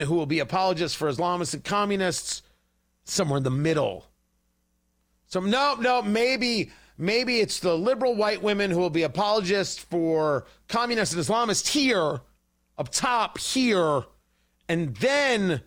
who will be apologists for Islamists and communists, somewhere in the middle. So no, maybe it's the liberal white women who will be apologists for communists and Islamists here, up top here, and then